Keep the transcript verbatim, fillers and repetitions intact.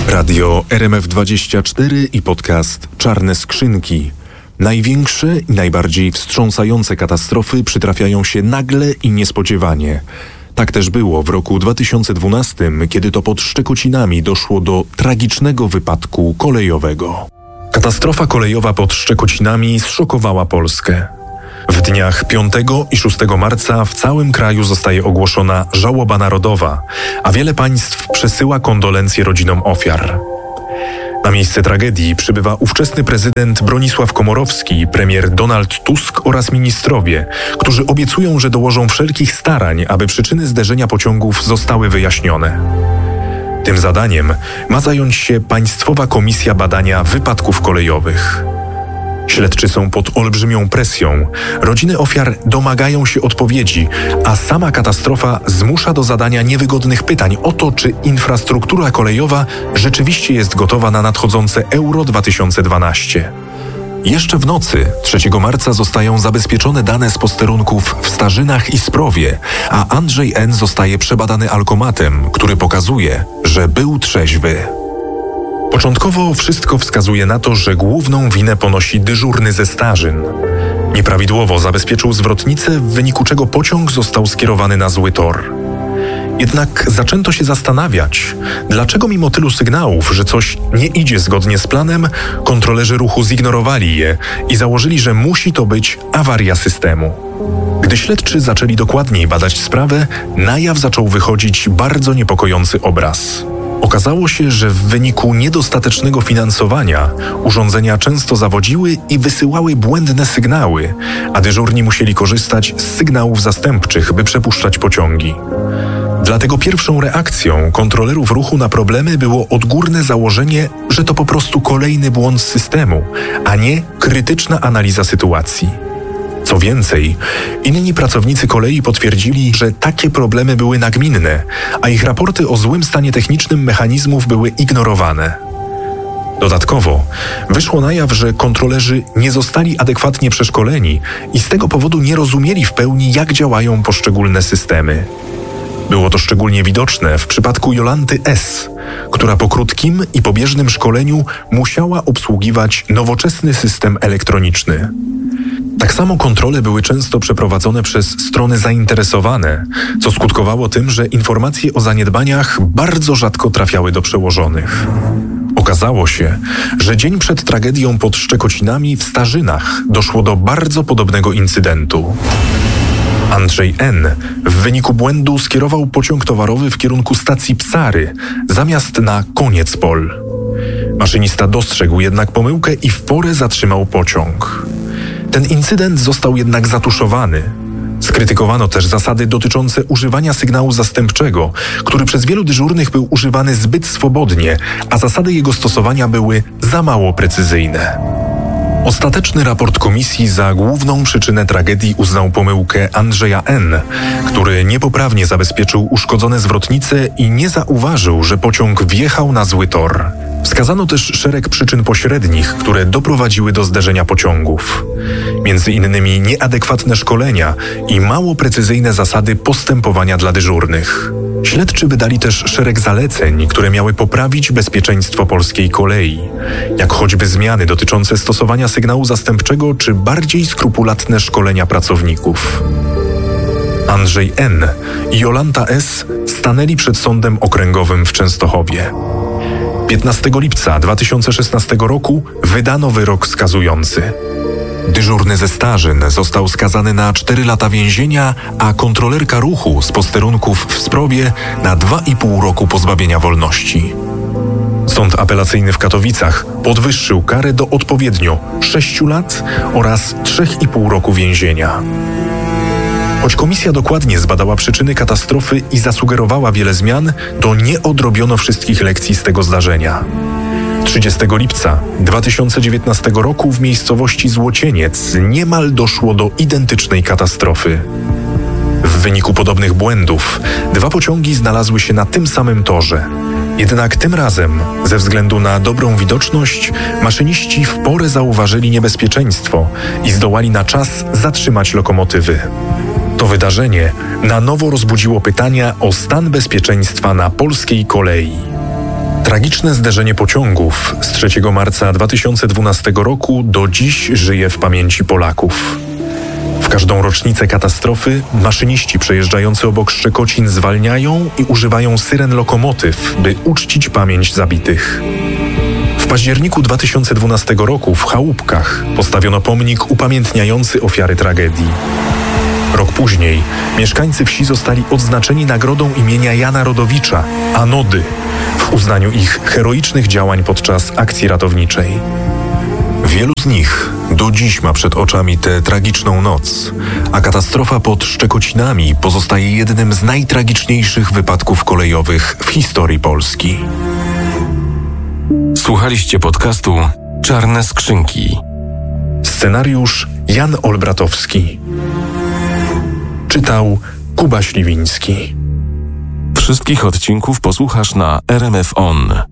Radio R M F dwadzieścia cztery i podcast Czarne Skrzynki. Największe i najbardziej wstrząsające katastrofy przytrafiają się nagle i niespodziewanie. Tak też było w roku dwa tysiące dwunastym, kiedy to pod Szczekocinami doszło do tragicznego wypadku kolejowego. Katastrofa kolejowa pod Szczekocinami zszokowała Polskę. W dniach piątego i szóstego marca w całym kraju zostaje ogłoszona żałoba narodowa, a wiele państw przesyła kondolencje rodzinom ofiar. Na miejsce tragedii przybywa ówczesny prezydent Bronisław Komorowski, premier Donald Tusk oraz ministrowie, którzy obiecują, że dołożą wszelkich starań, aby przyczyny zderzenia pociągów zostały wyjaśnione. Tym zadaniem ma zająć się Państwowa Komisja Badania Wypadków Kolejowych. Śledczy są pod olbrzymią presją, rodziny ofiar domagają się odpowiedzi, a sama katastrofa zmusza do zadania niewygodnych pytań o to, czy infrastruktura kolejowa rzeczywiście jest gotowa na nadchodzące Euro dwa tysiące dwanaście. Jeszcze w nocy trzeciego marca zostają zabezpieczone dane z posterunków w Starzynach i Sprowie, a Andrzej N. zostaje przebadany alkomatem, który pokazuje, że był trzeźwy. Początkowo wszystko wskazuje na to, że główną winę ponosi dyżurny ze Starzyn. Nieprawidłowo zabezpieczył zwrotnicę, w wyniku czego pociąg został skierowany na zły tor. Jednak zaczęto się zastanawiać, dlaczego mimo tylu sygnałów, że coś nie idzie zgodnie z planem, kontrolerzy ruchu zignorowali je i założyli, że musi to być awaria systemu. Gdy śledczy zaczęli dokładniej badać sprawę, na jaw zaczął wychodzić bardzo niepokojący obraz. Okazało się, że w wyniku niedostatecznego finansowania urządzenia często zawodziły i wysyłały błędne sygnały, a dyżurni musieli korzystać z sygnałów zastępczych, by przepuszczać pociągi. Dlatego pierwszą reakcją kontrolerów ruchu na problemy było odgórne założenie, że to po prostu kolejny błąd systemu, a nie krytyczna analiza sytuacji. Co więcej, inni pracownicy kolei potwierdzili, że takie problemy były nagminne, a ich raporty o złym stanie technicznym mechanizmów były ignorowane. Dodatkowo wyszło na jaw, że kontrolerzy nie zostali adekwatnie przeszkoleni i z tego powodu nie rozumieli w pełni, jak działają poszczególne systemy. Było to szczególnie widoczne w przypadku Jolanty S., która po krótkim i pobieżnym szkoleniu musiała obsługiwać nowoczesny system elektroniczny. Tak samo kontrole były często przeprowadzone przez strony zainteresowane, co skutkowało tym, że informacje o zaniedbaniach bardzo rzadko trafiały do przełożonych. Okazało się, że dzień przed tragedią pod Szczekocinami w Starzynach doszło do bardzo podobnego incydentu. Andrzej N. w wyniku błędu skierował pociąg towarowy w kierunku stacji Psary zamiast na Koniecpol. Maszynista dostrzegł jednak pomyłkę i w porę zatrzymał pociąg. Ten incydent został jednak zatuszowany. Skrytykowano też zasady dotyczące używania sygnału zastępczego, który przez wielu dyżurnych był używany zbyt swobodnie, a zasady jego stosowania były za mało precyzyjne. Ostateczny raport komisji za główną przyczynę tragedii uznał pomyłkę Andrzeja N., który niepoprawnie zabezpieczył uszkodzone zwrotnice i nie zauważył, że pociąg wjechał na zły tor. Wskazano też szereg przyczyn pośrednich, które doprowadziły do zderzenia pociągów. Między innymi nieadekwatne szkolenia i mało precyzyjne zasady postępowania dla dyżurnych. Śledczy wydali też szereg zaleceń, które miały poprawić bezpieczeństwo polskiej kolei, jak choćby zmiany dotyczące stosowania sygnału zastępczego czy bardziej skrupulatne szkolenia pracowników. Andrzej N. i Jolanta S. stanęli przed Sądem Okręgowym w Częstochowie. piętnastego lipca dwa tysiące szesnastego roku wydano wyrok skazujący. Dyżurny ze Starzyn został skazany na cztery lata więzienia, a kontrolerka ruchu z posterunków w Sprowie na dwa i pół roku pozbawienia wolności. Sąd apelacyjny w Katowicach podwyższył karę do odpowiednio sześciu lat oraz trzech i pół roku więzienia. Choć komisja dokładnie zbadała przyczyny katastrofy i zasugerowała wiele zmian, to nie odrobiono wszystkich lekcji z tego zdarzenia. trzydziestego lipca dwa tysiące dziewiętnastego roku w miejscowości Złocieniec niemal doszło do identycznej katastrofy. W wyniku podobnych błędów dwa pociągi znalazły się na tym samym torze. Jednak tym razem, ze względu na dobrą widoczność, maszyniści w porę zauważyli niebezpieczeństwo i zdołali na czas zatrzymać lokomotywy. To wydarzenie na nowo rozbudziło pytania o stan bezpieczeństwa na polskiej kolei. Tragiczne zderzenie pociągów z trzeciego marca dwa tysiące dwunastego roku do dziś żyje w pamięci Polaków. W każdą rocznicę katastrofy maszyniści przejeżdżający obok Szczekocin zwalniają i używają syren lokomotyw, by uczcić pamięć zabitych. W październiku dwa tysiące dwunastego roku w Chałupkach postawiono pomnik upamiętniający ofiary tragedii. Rok później mieszkańcy wsi zostali odznaczeni nagrodą imienia Jana Rodowicza, Anody, w uznaniu ich heroicznych działań podczas akcji ratowniczej. Wielu z nich do dziś ma przed oczami tę tragiczną noc, a katastrofa pod Szczekocinami pozostaje jednym z najtragiczniejszych wypadków kolejowych w historii Polski. Słuchaliście podcastu Czarne Skrzynki. Scenariusz Jan Olbratowski. Czytał Kuba Śliwiński. Wszystkich odcinków posłuchasz na R M F On.